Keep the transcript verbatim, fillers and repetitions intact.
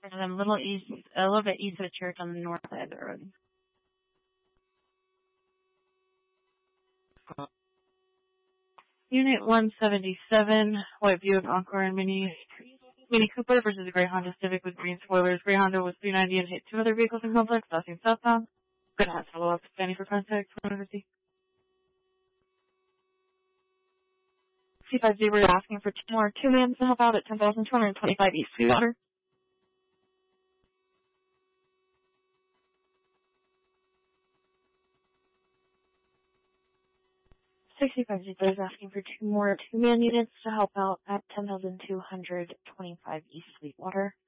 And then a little east, a little bit east of the church on the north side of the road. Unit one seventy-seven, White Buick Encore and Mini Mini Cooper versus a Gray Honda Civic with green spoilers. Gray Honda was three ninety and hit two other vehicles in complex, passing southbound. Good hat follow up. Standing for contact. C five zero asking for two more two mans to help out at ten thousand two hundred twenty-five East Sweetwater. sixty-five zero is asking for two more two man units to help out at ten thousand two hundred twenty-five East Sweetwater.